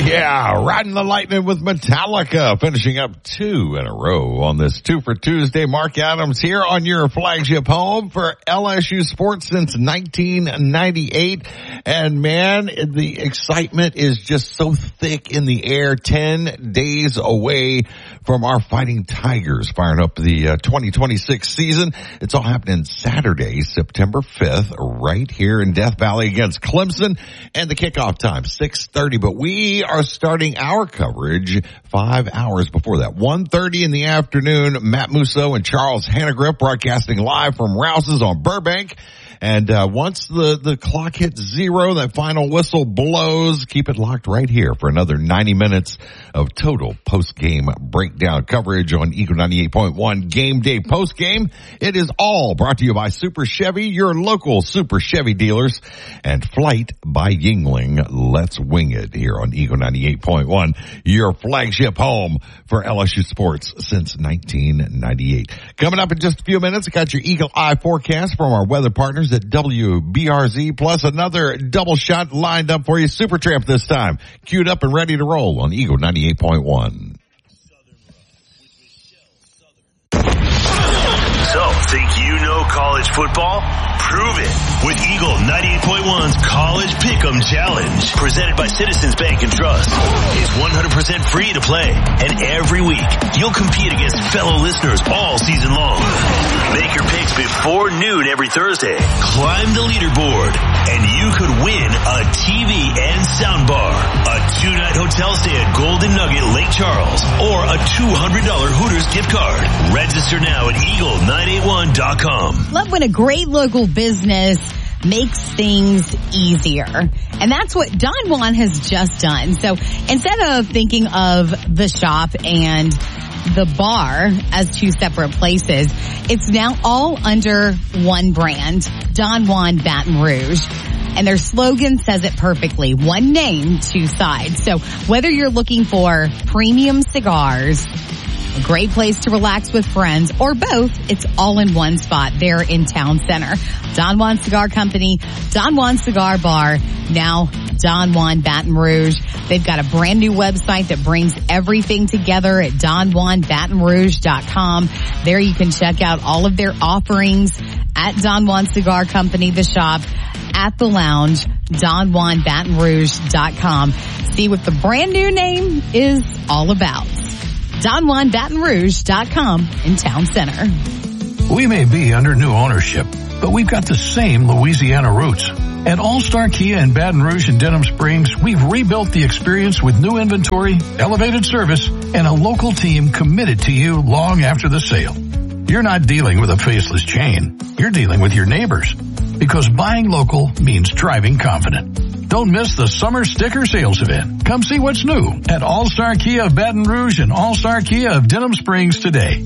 Yeah, riding the lightning with Metallica, finishing up 2 in a row on this 2 for Tuesday. Mark Adams here on your flagship home for LSU sports since 1998. And man, the excitement is just so thick in the air. 10 days away from our Fighting Tigers firing up the 2026 season. It's all happening Saturday, September 5th, right here in Death Valley against Clemson. And the kickoff time, 6:30. But we are starting our coverage 5 hours before that. 1:30 in the afternoon, Matt Musso and Charles Hannegriff broadcasting live from Rouse's on Burbank. And once the clock hits 0, that final whistle blows, keep it locked right here for another 90 minutes of total post-game breakdown coverage on Eagle 98.1 Game Day Post-Game. It is all brought to you by Super Chevy, your local Super Chevy dealers, and Flight by Yingling. Let's wing it here on Eagle 98.1, your flagship home for LSU sports since 1998. Coming up in just a few minutes, I got your Eagle Eye forecast from our weather partners at WBRZ, plus another double shot lined up for you. Supertramp this time, queued up and ready to roll on Eagle 98.1. So, think you know college football? Prove it with Eagle 98.1's College Pick'em Challenge, presented by Citizens Bank and Trust. It's 100% free to play, and every week you'll compete against fellow listeners all season long. Make your picks before noon every Thursday. Climb the leaderboard, and you could win a TV and soundbar, a 2-night hotel stay at Golden Nugget Lake Charles, or a $200 Hooters gift card. Register now at Eagle981.com. Love when a great local business makes things easier. And that's what Don Juan has just done. So instead of thinking of the shop and the bar as two separate places, it's now all under one brand, Don Juan Baton Rouge. And their slogan says it perfectly. One name, two sides. So whether you're looking for premium cigars, a great place to relax with friends, or both, it's all in one spot there in Town Center. Don Juan Cigar Company, Don Juan Cigar Bar, now Don Juan Baton Rouge. They've got a brand new website that brings everything together at DonJuanBatonRouge.com. There you can check out all of their offerings at Don Juan Cigar Company, the shop, at the lounge, DonJuanBatonRouge.com. See what the brand new name is all about. DonJuanBatonRouge.com in Town Center. We may be under new ownership, but we've got the same Louisiana roots. At All-Star Kia in Baton Rouge and Denham Springs, we've rebuilt the experience with new inventory, elevated service, and a local team committed to you long after the sale. You're not dealing with a faceless chain. You're dealing with your neighbors. Because buying local means driving confident. Don't miss the summer sticker sales event. Come see what's new at All-Star Kia of Baton Rouge and All-Star Kia of Denham Springs today.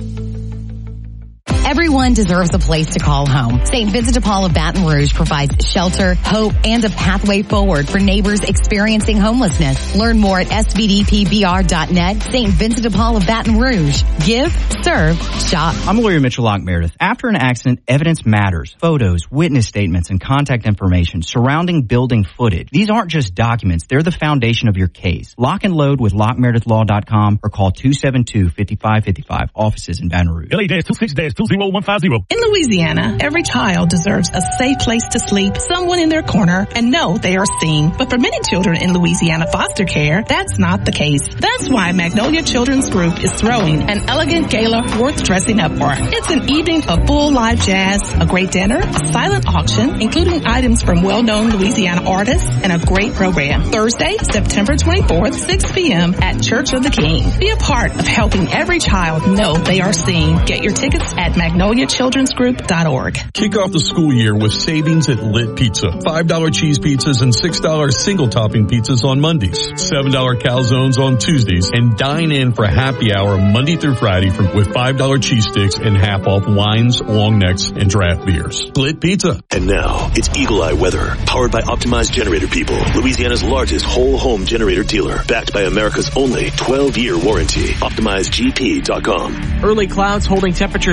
Everyone deserves a place to call home. St. Vincent de Paul of Baton Rouge provides shelter, hope, and a pathway forward for neighbors experiencing homelessness. Learn more at svdpbr.net. St. Vincent de Paul of Baton Rouge. Give, serve, shop. I'm lawyer Mitchell Locke Meredith. After an accident, evidence matters. Photos, witness statements, and contact information surrounding building footage. These aren't just documents. They're the foundation of your case. Lock and load with LockMeredithLaw.com or call 272-5555. Offices in Baton Rouge. LA-26-20150. In Louisiana, every child deserves a safe place to sleep, someone in their corner, and know they are seen. But for many children in Louisiana foster care, that's not the case. That's why Magnolia Children's Group is throwing an elegant gala worth dressing up for. It's an evening of full live jazz, a great dinner, a silent auction, including items from well-known Louisiana artists, and a great program. Thursday, September 24th, 6 p.m. at Church of the King. Be a part of helping every child know they are seen. Get your tickets at MagnoliaChildren'sGroup.org. Kick off the school year with savings at Lit Pizza. $5 cheese pizzas and $6 single topping pizzas on Mondays. $7 calzones on Tuesdays, and dine in for happy hour Monday through Friday with $5 cheese sticks and half off wines, long necks, and draft beers. Lit Pizza. And now it's Eagle Eye weather, powered by Optimized Generator People, Louisiana's largest whole home generator dealer, backed by America's only 12-year warranty. OptimizeGP.com. Early clouds holding temperatures back by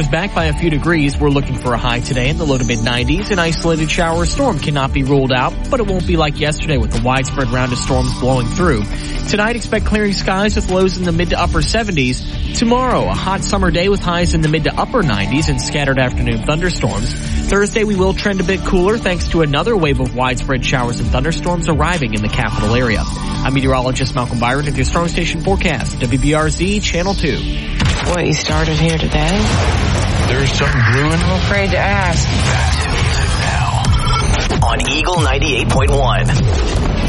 a few degrees. We're looking for a high today in the low to mid 90s. An isolated shower or storm cannot be ruled out, but it won't be like yesterday with the widespread round of storms blowing through. Tonight, expect clearing skies with lows in the mid to upper 70s. Tomorrow, a hot summer day with highs in the mid to upper 90s and scattered afternoon thunderstorms. Thursday, we will trend a bit cooler thanks to another wave of widespread showers and thunderstorms arriving in the capital area. I'm meteorologist Malcolm Byron with your Storm Station forecast, WBRZ Channel 2. What, you started here today? There's something brewing. I'm afraid to ask. On Eagle 98.1.